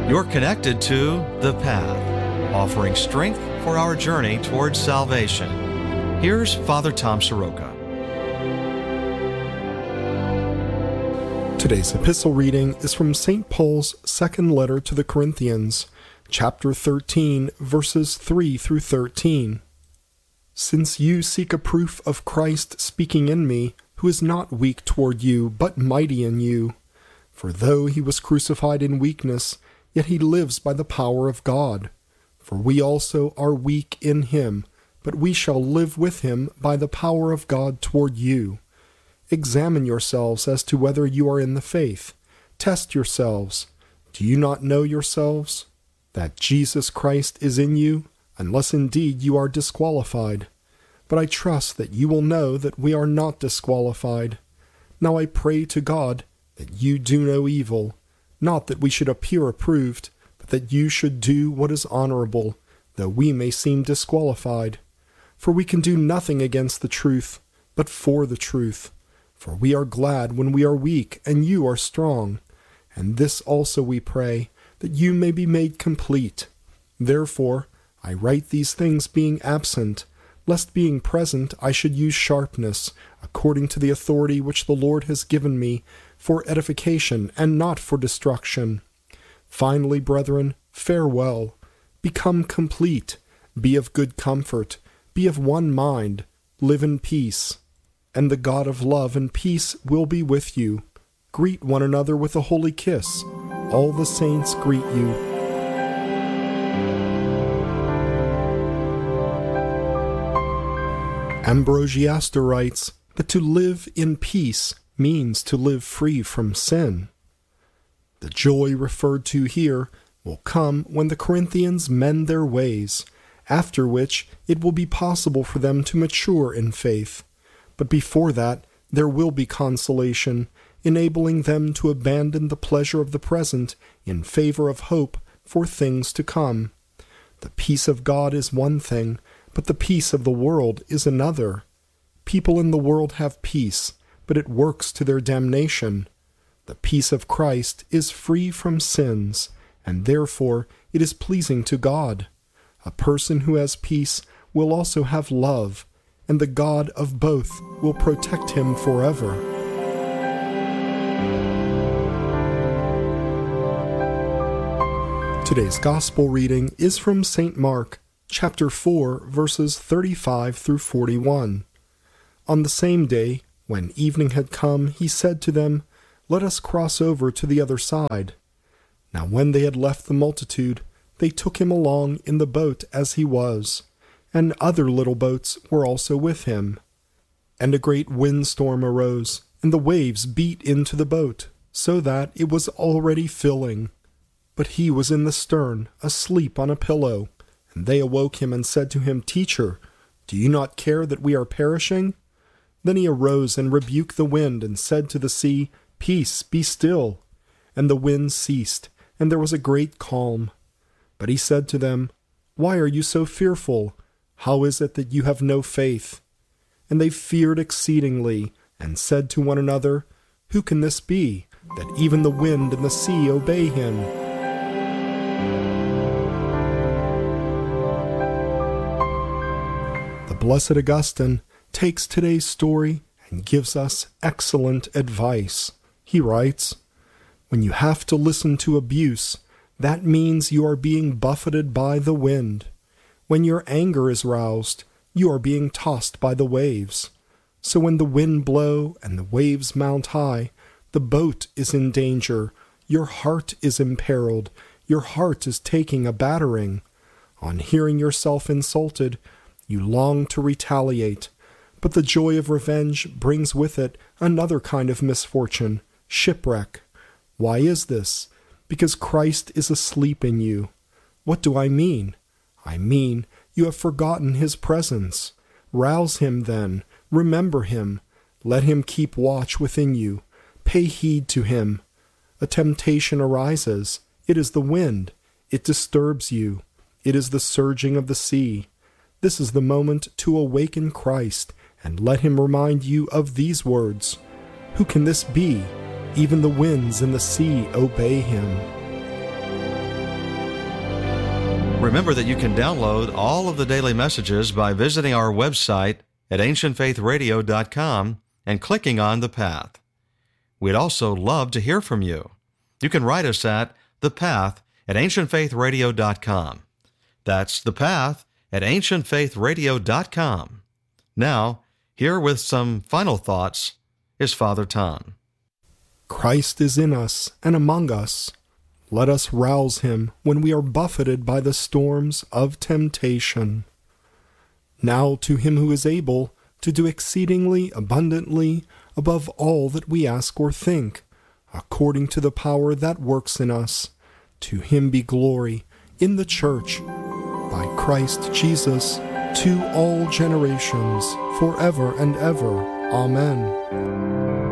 You're connected to The Path, offering strength for our journey towards salvation. Here's Father Tom Soroka. Today's epistle reading is from St. Paul's second letter to the Corinthians, chapter 13, verses 3 through 13. Since you seek a proof of Christ speaking in me, who is not weak toward you, but mighty in you. For though he was crucified in weakness, yet he lives by the power of God. For we also are weak in him, but we shall live with him by the power of God toward you. Examine yourselves as to whether you are in the faith. Test yourselves. Do you not know yourselves that Jesus Christ is in you, unless indeed you are disqualified? But I trust that you will know that we are not disqualified. Now I pray to God that you do no evil, not that we should appear approved, but that you should do what is honorable, though we may seem disqualified. For we can do nothing against the truth, but for the truth. For we are glad when we are weak, and you are strong. And this also we pray, that you may be made complete. Therefore, I write these things being absent, lest being present I should use sharpness, according to the authority which the Lord has given me, for edification and not for destruction. Finally, brethren, farewell. Become complete. Be of good comfort. Be of one mind. Live in peace. And the God of love and peace will be with you. Greet one another with a holy kiss. All the saints greet you. Ambrosiaster writes that to live in peace means to live free from sin. The joy referred to here will come when the Corinthians mend their ways, after which it will be possible for them to mature in faith. But before that, there will be consolation, enabling them to abandon the pleasure of the present in favor of hope for things to come. The peace of God is one thing, but the peace of the world is another. People in the world have peace, but it works to their damnation. The peace of Christ is free from sins, and therefore it is pleasing to God. A person who has peace will also have love, and the God of both will protect him forever. Today's Gospel reading is from St. Mark, chapter 4, verses 35 through 41. On the same day, when evening had come, he said to them, "Let us cross over to the other side." Now when they had left the multitude, they took him along in the boat as he was, and other little boats were also with him. And a great windstorm arose, and the waves beat into the boat, so that it was already filling. But he was in the stern, asleep on a pillow. And they awoke him and said to him, "Teacher, do you not care that we are perishing?" Then he arose and rebuked the wind and said to the sea, "Peace, be still." And the wind ceased, and there was a great calm. But he said to them, "Why are you so fearful? How is it that you have no faith?" And they feared exceedingly, and said to one another, "Who can this be, that even the wind and the sea obey him?" The Blessed Augustine takes today's story and gives us excellent advice. He writes, "When you have to listen to abuse, that means you are being buffeted by the wind. When your anger is roused, you are being tossed by the waves. So when the wind blow and the waves mount high, the boat is in danger, your heart is imperiled, your heart is taking a battering. On hearing yourself insulted, you long to retaliate, but the joy of revenge brings with it another kind of misfortune, shipwreck. Why is this? Because Christ is asleep in you. What do I mean? I mean, you have forgotten his presence. Rouse him then, remember him, let him keep watch within you, pay heed to him. A temptation arises, it is the wind, it disturbs you, it is the surging of the sea. This is the moment to awaken Christ and let him remind you of these words. Who can this be? Even the winds and the sea obey him. Remember that you can download all of the daily messages by visiting our website at ancientfaithradio.com and clicking on The Path. We'd also love to hear from you. You can write us at The Path at ancientfaithradio.com. That's The Path at ancientfaithradio.com. Now, here with some final thoughts is Father Tom. Christ is in us and among us. Let us rouse him when we are buffeted by the storms of temptation. Now to him who is able to do exceedingly abundantly above all that we ask or think, according to the power that works in us, to him be glory in the Church, by Christ Jesus, to all generations, forever and ever. Amen.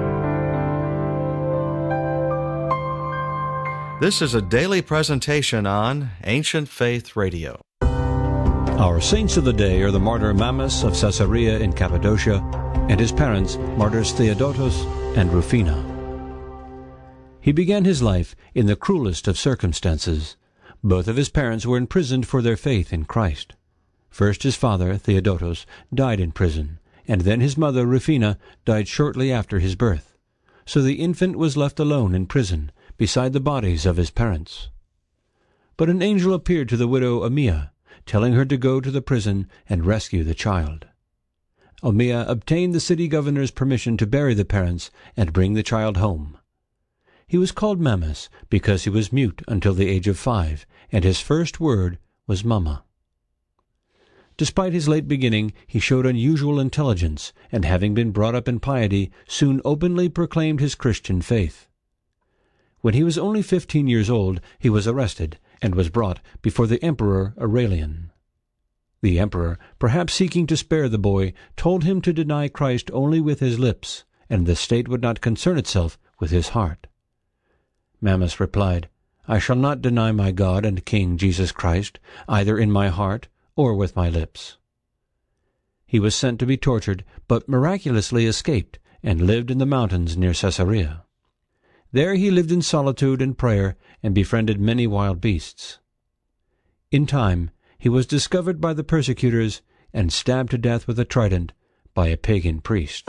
This is a daily presentation on Ancient Faith Radio. Our saints of the day are the martyr Mammas of Caesarea in Cappadocia and his parents, martyrs Theodotos and Rufina. He began his life in the cruelest of circumstances. Both of his parents were imprisoned for their faith in Christ. First his father, Theodotos, died in prison, and then his mother, Rufina, died shortly after his birth. So the infant was left alone in prison, beside the bodies of his parents. But an angel appeared to the widow Ammia, telling her to go to the prison and rescue the child. Ammia obtained the city governor's permission to bury the parents and bring the child home. He was called Mammas because he was mute until the age of 5, and his first word was Mama. Despite his late beginning, he showed unusual intelligence, and having been brought up in piety, soon openly proclaimed his Christian faith. When he was only 15 years old, he was arrested and was brought before the Emperor Aurelian. The emperor, perhaps seeking to spare the boy, told him to deny Christ only with his lips, and the state would not concern itself with his heart. Mammas replied, "I shall not deny my God and King Jesus Christ, either in my heart or with my lips." He was sent to be tortured, but miraculously escaped, and lived in the mountains near Caesarea. There he lived in solitude and prayer, and befriended many wild beasts. In time he was discovered by the persecutors, and stabbed to death with a trident by a pagan priest.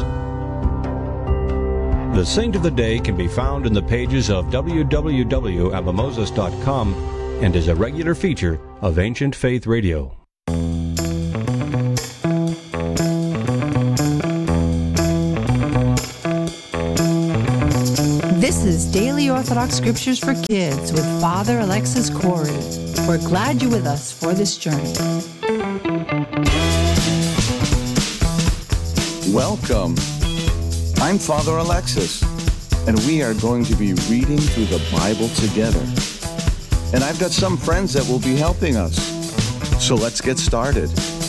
The Saint of the Day can be found in the pages of www.mimosas.com and is a regular feature of Ancient Faith Radio. This is Daily Orthodox Scriptures for Kids with Father Alexis Corey. We're glad you're with us for this journey. Welcome. I'm Father Alexis, and we are going to be reading through the Bible together. And I've got some friends that will be helping us. So let's get started.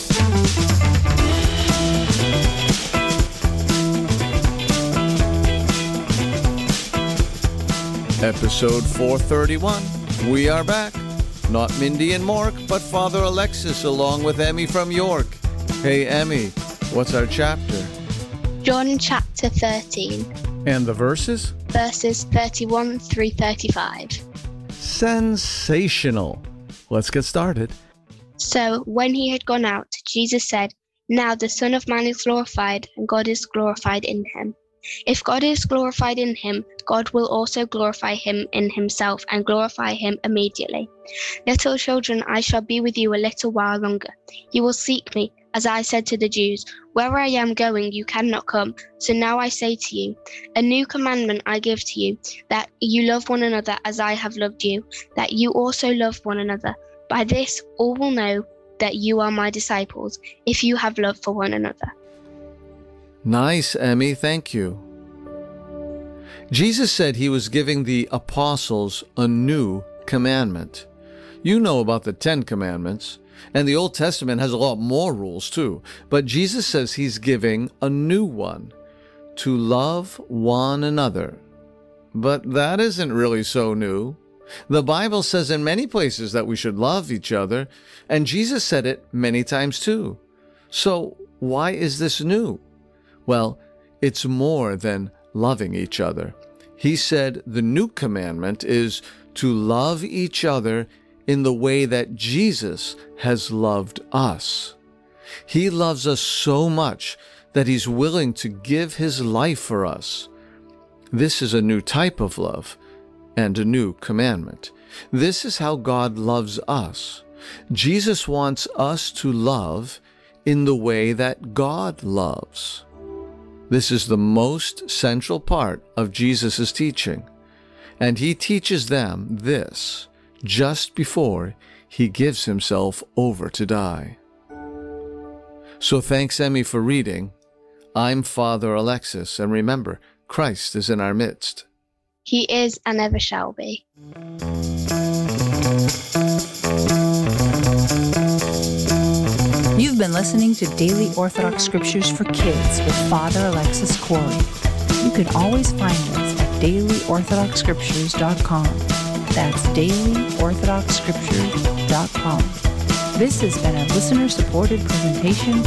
Episode 431. We are back. Not Mindy and Mork, but Father Alexis along with Emmy from York. Hey, Emmy, what's our chapter? John chapter 13. And the verses? Verses 31 through 35. Sensational. Let's get started. So when he had gone out, Jesus said, "Now the Son of Man is glorified, and God is glorified in him. If God is glorified in him, God will also glorify him in himself and glorify him immediately. Little children, I shall be with you a little while longer. You will seek me, as I said to the Jews, where I am going you cannot come. So now I say to you, a new commandment I give to you, that you love one another as I have loved you, that you also love one another. By this all will know that you are my disciples, if you have love for one another." Nice, Emmy. Thank you. Jesus said he was giving the apostles a new commandment. You know about the 10 Commandments, and the Old Testament has a lot more rules too. But Jesus says he's giving a new one, to love one another. But that isn't really so new. The Bible says in many places that we should love each other, and Jesus said it many times too. So why is this new? Well, it's more than loving each other. He said the new commandment is to love each other in the way that Jesus has loved us. He loves us so much that He's willing to give His life for us. This is a new type of love and a new commandment. This is how God loves us. Jesus wants us to love in the way that God loves. This is the most central part of Jesus' teaching, and He teaches them this just before He gives Himself over to die. So thanks, Emmy, for reading. I'm Father Alexis, and remember, Christ is in our midst. He is and ever shall be. You've been listening to Daily Orthodox Scriptures for Kids with Father Alexis Corey. You can always find us at dailyorthodoxscriptures.com. That's dailyorthodoxscriptures.com. This has been a listener-supported presentation